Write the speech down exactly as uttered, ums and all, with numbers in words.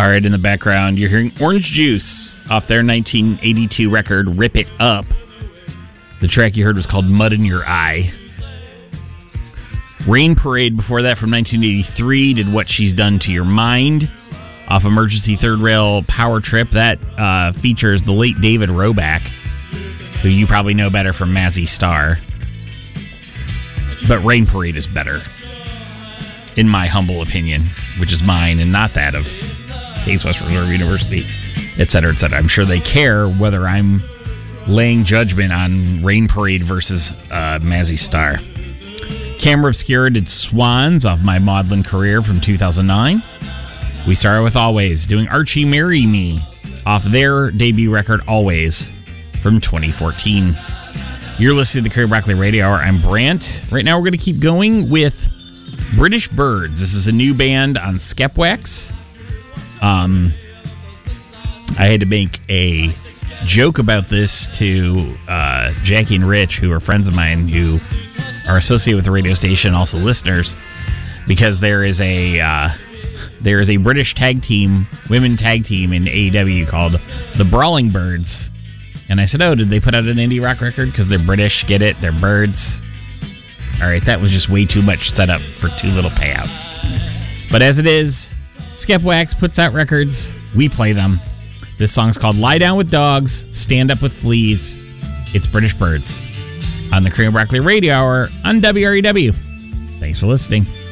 All right, in the background, you're hearing Orange Juice off their nineteen eighty-two record, Rip It Up. The track you heard was called Mud in Your Eye. Rain Parade before that from nineteen eighty-three did What She's Done to Your Mind off Emergency Third Rail Power Trip. That uh, features the late David Roback, who you probably know better from Mazzy Star. But Rain Parade is better, in my humble opinion, which is mine and not that of Case West Reserve University, et cetera, et cetera. I'm sure they care whether I'm laying judgment on Rain Parade versus uh, Mazzy Star. Camera Obscura did Swans off My Maudlin Career from two thousand nine. We started with Always, doing Archie Marry Me off their debut record Always from twenty fourteen. You're listening to the Curry Broccoli Radio Hour. I'm Brant. Right now we're going to keep going with British Birds. This is a new band on Skepwax. Um, I had to make a joke about this to uh, Jackie and Rich, who are friends of mine who are associated with the radio station, also listeners, because there is a uh, there is a British tag team, women tag team in A E W called the Brawling Birds. And I said, oh, did they put out an indie rock record? Because they're British, get it? They're birds. All right, that was just way too much setup for too little payout. But as it is, Skepwax puts out records. We play them. This song's called Lie Down with Dogs, Stand Up with Fleas. It's British Birds on the Curry and Broccoli Radio Hour on W R E W. Thanks for listening.